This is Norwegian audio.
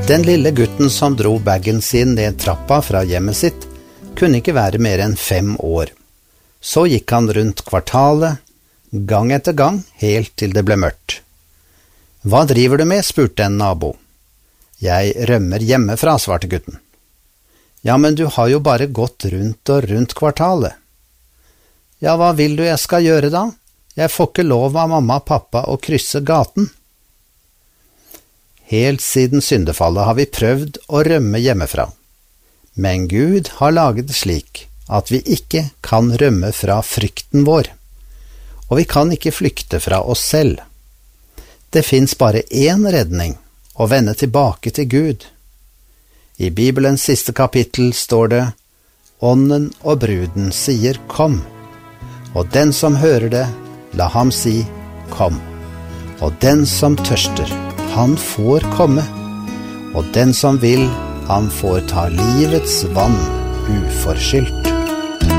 Den lille gutten som dro bagen sin ned trappa fra hjemmet sitt, kunne ikke være mer enn 5 år. Så gikk han rundt kvartalet, gang etter gang, helt til det ble mørkt. «Hva driver du med?» spurte en nabo. «Jeg rømmer hjemmefra», svarte gutten. «Ja, men du har jo bare gått rundt og rundt kvartalet.» «Ja, hva vil du jeg skal gjøre da? Jeg får ikke lov av mamma og pappa å krysse gaten.» Helt siden syndefallet har vi prøvd å rømme hjemmefra. Men Gud har laget det slik at vi ikke kan rømme fra frykten vår, og vi kan ikke flykte fra oss selv. Det finnes bare én redning, å vende tilbake til Gud. I Bibelens siste kapittel står det: «Ånden og bruden sier kom, og den som hører det, la ham si kom. Og den som tørster, han får komme, og den som vil, han får ta livets vann uforskyldt.»